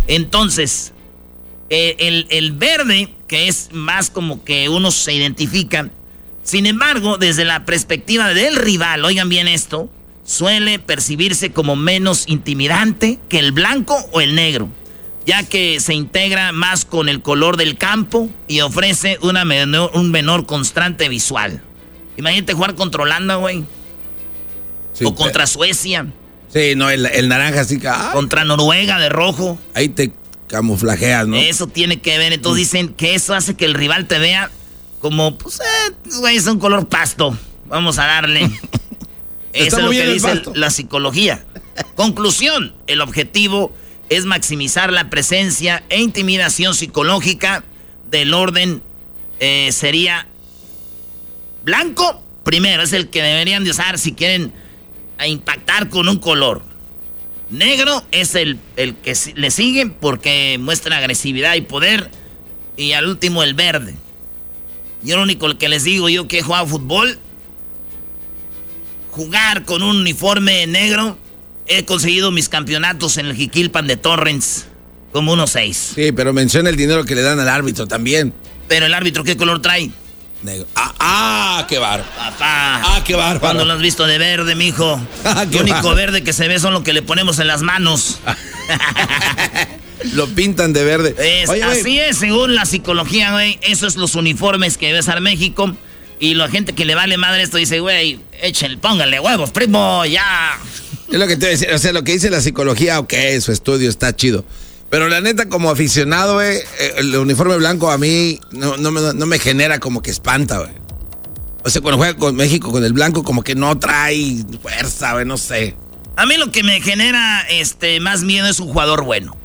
Entonces, el verde, que es más como que uno se identifica, sin embargo, desde la perspectiva del rival, oigan bien esto, suele percibirse como menos intimidante que el blanco o el negro, ya que se integra más con el color del campo y ofrece un menor constante visual. Imagínate jugar contra Holanda, güey. Sí, o contra Suecia. Sí, no, el naranja así que... Contra Noruega de rojo. Ahí te camuflajeas, ¿no? Eso tiene que ver. Entonces dicen que eso hace que el rival te vea como, pues, güey, es un color pasto. Vamos a darle. Eso es lo que dice la psicología. Conclusión, el objetivo es maximizar la presencia e intimidación psicológica del orden. Sería blanco, primero, es el que deberían de usar si quieren impactar con un color. Negro es el que le sigue porque muestra agresividad y poder. Y al último el verde. Yo lo único que les digo, yo que he jugado fútbol, jugar con un uniforme negro, he conseguido mis campeonatos en el Jiquilpan de Torrens, como 1-6. Sí, pero menciona el dinero que le dan al árbitro también. Pero el árbitro, ¿qué color trae? Negro. ¡Qué bárbaro! Papá. ¡Qué bárbaro! ¿Cuándo lo has visto de verde, mijo? Lo único verde que se ve son lo que le ponemos en las manos. Lo pintan de verde. Oye, así es, según la psicología, güey. Esos son los uniformes que debe a México. Y la gente que le vale madre esto dice, güey, échenle, pónganle huevos, primo, ya. Es lo que te voy a decir, o sea, lo que dice la psicología, ok, su estudio está chido. Pero la neta, como aficionado, güey, el uniforme blanco a mí no me genera como que espanta, güey. O sea, cuando juega con México con el blanco, como que no trae fuerza, güey, no sé. A mí lo que me genera más miedo es un jugador bueno.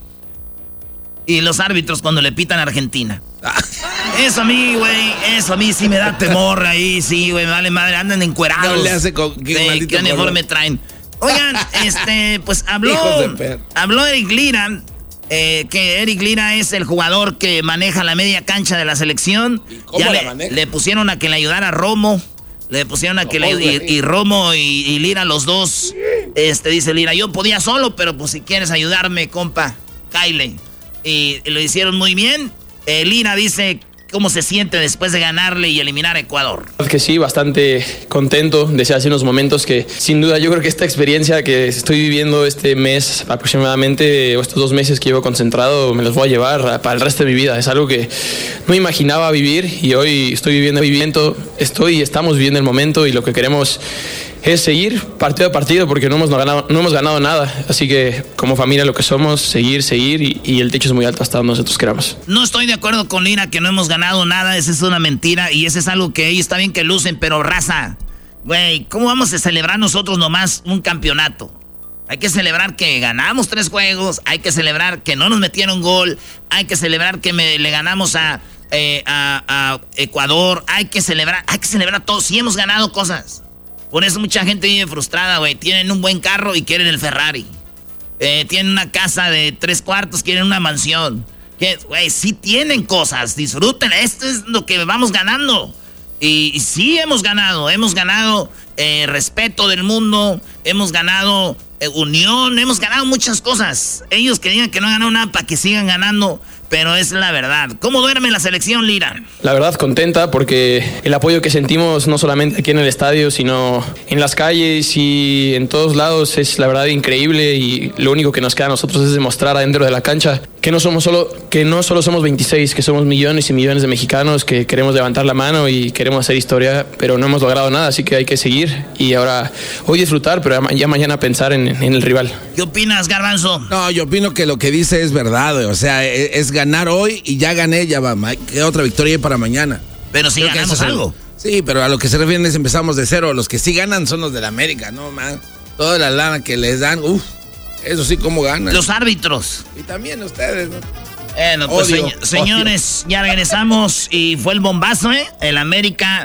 Y los árbitros cuando le pitan a Argentina. Eso a mí, güey, eso a mí sí me da temor ahí, sí, güey, me vale madre, andan encuerados. No le hace con qué uniforme traen. Oigan, pues habló Eric Lira, que Eric Lira es el jugador que maneja la media cancha de la selección. ¿Y cómo ya la maneja? Le pusieron a que le ayudara a Romo. Le pusieron a que y Romo y Lira, los dos. Dice Lira, yo podía solo, pero pues si quieres ayudarme, compa, Kyle. Y lo hicieron muy bien. Lira dice cómo se siente después de ganarle y eliminar a Ecuador. Que sí, bastante contento. Decía hace unos momentos que sin duda yo creo que esta experiencia que estoy viviendo este mes aproximadamente, o estos 2 meses que llevo concentrado, me los voy a llevar para el resto de mi vida. Es algo que no imaginaba vivir y hoy estamos viviendo el momento y lo que queremos es seguir partido a partido porque no hemos ganado nada. Así que como familia lo que somos, seguir y el techo es muy alto hasta donde nosotros queramos. No estoy de acuerdo con Lira que no hemos ganado nada, esa es una mentira y ese es algo que ellos está bien que lucen, pero raza, güey, ¿cómo vamos a celebrar nosotros nomás un campeonato? Hay que celebrar que ganamos 3 juegos, hay que celebrar que no nos metieron gol, hay que celebrar que le ganamos a Ecuador, hay que celebrar todo, sí hemos ganado cosas. Por eso mucha gente vive frustrada, güey. Tienen un buen carro y quieren el Ferrari. Tienen una casa de 3 cuartos, quieren una mansión. Güey, sí tienen cosas, disfruten. Esto es lo que vamos ganando. Y sí hemos ganado respeto del mundo, hemos ganado unión, hemos ganado muchas cosas. Ellos que digan que no han ganado nada para que sigan ganando, pero es la verdad. ¿Cómo duerme la selección, Lira? La verdad, contenta porque el apoyo que sentimos no solamente aquí en el estadio, sino en las calles y en todos lados es la verdad increíble y lo único que nos queda a nosotros es demostrar adentro de la cancha que no solo somos 26, que somos millones y millones de mexicanos que queremos levantar la mano y queremos hacer historia, pero no hemos logrado nada, así que hay que seguir y ahora hoy disfrutar, pero ya mañana pensar en el rival. ¿Qué opinas, Garbanzo? No, yo opino que lo que dice es verdad, o sea, es ganar hoy y ya gané, ya va, queda otra victoria para mañana. Pero si ganamos algo. Sí, pero a lo que se refieren es empezamos de cero, los que sí ganan son los de la América, ¿no, man? Toda la lana que les dan, eso sí, ¿cómo ganan? Los árbitros. Y también ustedes, ¿no? Pues señores, ya regresamos y fue el bombazo, ¿eh? El América,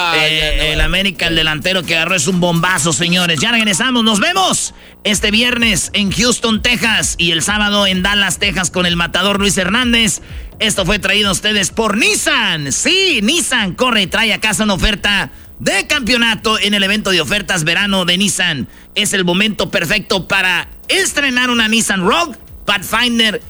el delantero que agarró es un bombazo, señores. Ya regresamos, nos vemos este viernes en Houston, Texas y el sábado en Dallas, Texas con el matador Luis Hernández. Esto fue traído a ustedes por Nissan. Sí, Nissan corre y trae a casa una oferta de campeonato en el evento de ofertas verano de Nissan. Es el momento perfecto para estrenar una Nissan Rogue, Pathfinder